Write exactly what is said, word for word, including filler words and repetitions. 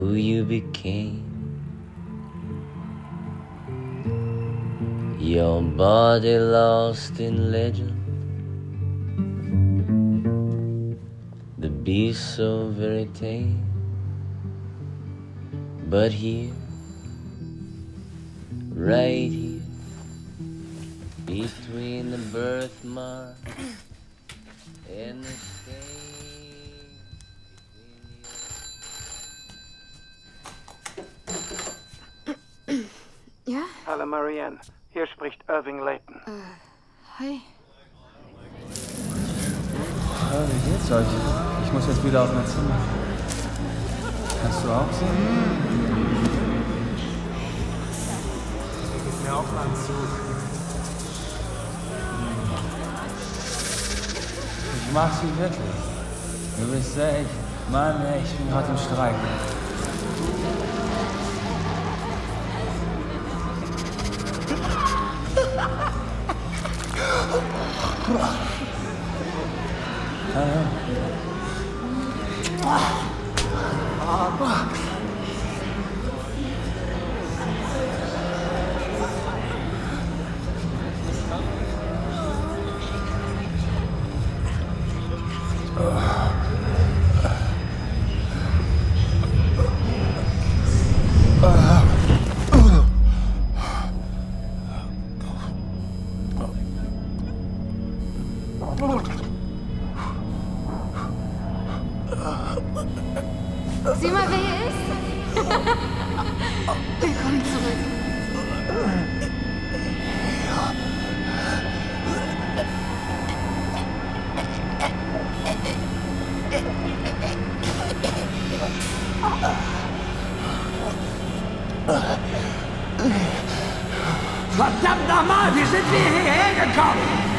who you became. Your body lost in legend, the beast so very tame. But here, right here, between the birthmark and the stain, Ja? Hallo Marianne, hier spricht Irving Layton. Äh, hi. Ja, wie geht's euch? Ich muss jetzt wieder auf mein Zimmer. Kannst du auch sehen? Geht mir auch lang zu. Ich mag sie wirklich. Du bist echt. Mann, ey, ich bin gerade im Streik. Ja, ja. Sieh mal, wer hier ist. Willkommen zurück. Verdammt nochmal, wie sind wir hierher gekommen?